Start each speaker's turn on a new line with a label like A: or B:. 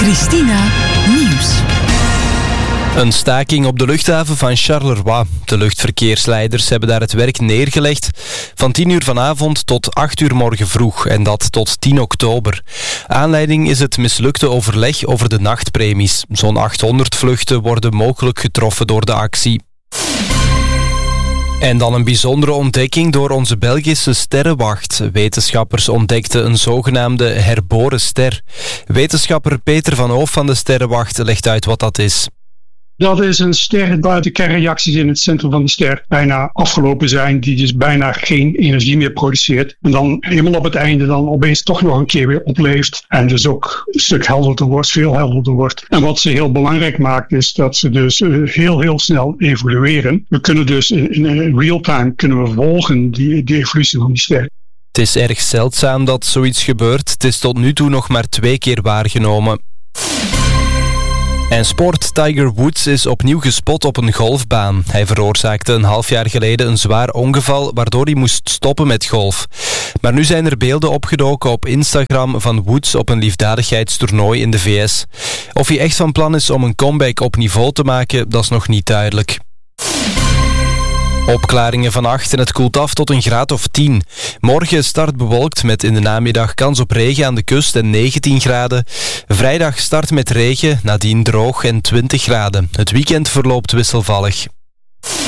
A: Christina Nieuws.
B: Een staking op de luchthaven van Charleroi. De luchtverkeersleiders hebben daar het werk neergelegd van 10 uur vanavond tot 8 uur morgen vroeg en dat tot 10 oktober. Aanleiding is het mislukte overleg over de nachtpremies. Zo'n 800 vluchten worden mogelijk getroffen door de actie. En dan een bijzondere ontdekking door onze Belgische sterrenwacht. Wetenschappers ontdekten een zogenaamde herboren ster. Wetenschapper Peter van Hoof van de sterrenwacht legt uit wat dat is.
C: Dat is een ster waar de kernreacties in het centrum van de ster bijna afgelopen zijn, die dus bijna geen energie meer produceert. En dan helemaal op het einde dan opeens toch nog een keer weer opleeft en dus ook een stuk helderder wordt, veel helderder wordt. En wat ze heel belangrijk maakt is dat ze dus heel snel evolueren. We kunnen dus in real time kunnen we volgen die evolutie van die ster.
B: Het is erg zeldzaam dat zoiets gebeurt. Het is tot nu toe nog maar 2 keer waargenomen. En sport. Tiger Woods is opnieuw gespot op een golfbaan. Hij veroorzaakte een half jaar geleden een zwaar ongeval waardoor hij moest stoppen met golf. Maar nu zijn er beelden opgedoken op Instagram van Woods op een liefdadigheidstoernooi in de VS. Of hij echt van plan is om een comeback op niveau te maken, dat is nog niet duidelijk. Opklaringen vannacht en het koelt af tot een graad of 10. Morgen start bewolkt met in de namiddag kans op regen aan de kust en 19 graden. Vrijdag start met regen, nadien droog en 20 graden. Het weekend verloopt wisselvallig.